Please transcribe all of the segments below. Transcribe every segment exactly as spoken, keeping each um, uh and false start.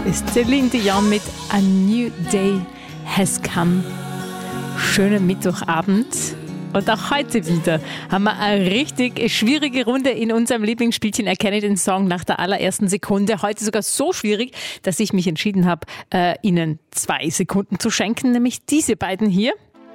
ist Celine Dion mit A New Day Has Come. Schönen Mittwochabend. Und auch heute wieder haben wir eine richtig schwierige Runde in unserem Lieblingsspielchen Erkenne den Song nach der allerersten Sekunde. Heute sogar so schwierig, dass ich mich entschieden habe, äh, Ihnen zwei Sekunden zu schenken, nämlich diese beiden hier.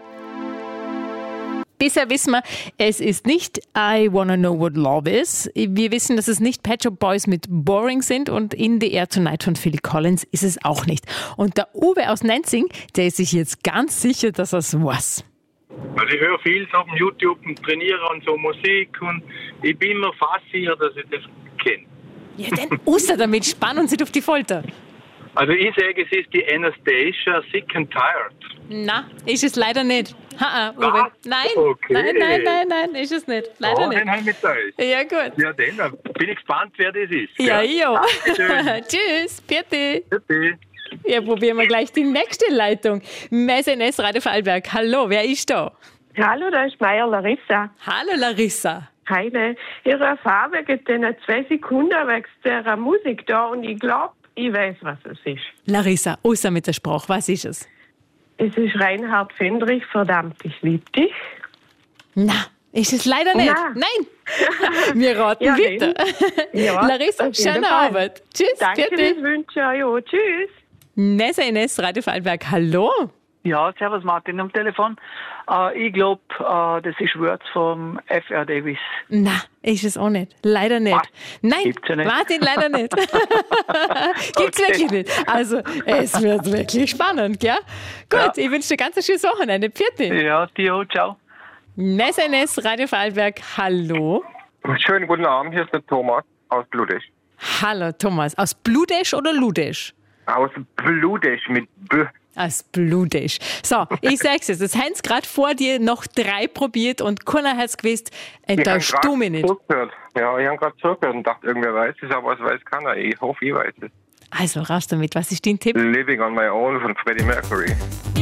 Bisher wissen wir, es ist nicht I Wanna Know What Love Is. Wir wissen, dass es nicht Pet Shop Boys mit Boring sind und In the Air Tonight von Phil Collins ist es auch nicht. Und der Uwe aus Nenzing, der ist sich jetzt ganz sicher, dass er es weiß. Also ich höre viel auf dem YouTube und trainiere und so Musik und ich bin mir fast sicher, dass ich das kenne. Ja, dann außer damit, spann uns nicht auf die Folter. Also ich sage, es ist die Anastasia Sick and Tired. Na, ist es leider nicht. Ha, Uwe. Was? Nein, Okay. nein, nein, nein, nein, ist es nicht. Leider Oh, nicht. den habe ich mit euch. Ja, gut. Ja, dann dann bin ich gespannt, wer das ist. Ja, gell? jo. Dankeschön. Tschüss, bitte. Bitte. Ja, probieren wir gleich die nächste Leitung. S N S Radio Vorarlberg. Hallo, wer ist da? Hallo, da ist Meier Larissa. Hallo, Larissa. Heide. Ihre Farbe geht in zwei Sekunden weg der Musik da und ich glaube, ich weiß, was es ist. Larissa, außer mit der Sprache, was ist es? Es ist Reinhard Fendrich, verdammt, ich lieb dich. Na, ist es leider nicht. Na. Nein. Wir raten Ja, weiter. Ja, Larissa, auf jeden schöne Fall. Arbeit. Tschüss, Danke, bitte. das wünsche ich euch auch. Tschüss. S N S Radio Vorarlberg, hallo. Ja, servus Martin am Telefon. Äh, ich glaube, äh, das ist Words vom F R Davis. Na, ist es auch nicht. Leider nicht. Was? Nein, Gibt's ja nicht. Martin, leider nicht. Gibt's Okay. wirklich nicht. Also, es wird wirklich spannend, gell? Gut, Ja. ich wünsche dir ganz ein schönes Wochenende. Pfiat. Ja, Tio, ciao. S N S Radio Vorarlberg, hallo. Schönen guten Abend, hier ist der Thomas aus Bludesch. Hallo, Thomas. Aus Bludesch oder Ludesch? Aus Bludesch mit B. Aus Bludesch. So, ich sag's jetzt. Jetzt haben sie gerade vor dir noch drei probiert und keiner hat's gewusst. Enttäuscht du mich nicht. Zugehört. Ja, ich habe gerade zugehört und dachte, irgendwer weiß es, aber es weiß keiner. Ich hoffe, ich weiß es. Also, raus damit. Was ist dein Tipp? Living on My Own von Freddie Mercury.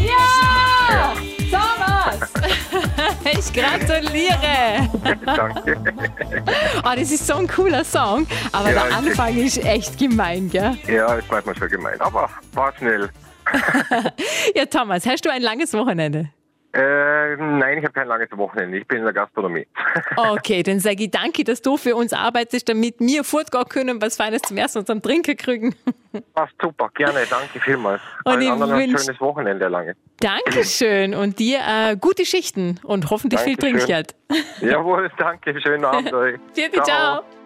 Ja! Thomas! Ich gratuliere! Danke. Oh, das ist so ein cooler Song, aber Ja, der Anfang ist echt gemein, gell? Ja, das bleibt mir schon gemein, aber war schnell. Ja, Thomas, hast du ein langes Wochenende? Äh, nein, ich habe kein langes Wochenende. Ich bin in der Gastronomie. Okay, dann sage ich danke, dass du für uns arbeitest, damit wir fortgehen können, was Feines zum Essen und zum Trinken kriegen. Passt super, gerne, danke vielmals. Und Allen ich anderen ein wünsch- schönes Wochenende lange. Dankeschön und dir äh, gute Schichten und hoffentlich viel Dankeschön. Trinkgeld. Jawohl, danke, schönen Abend euch. Vierte, ciao.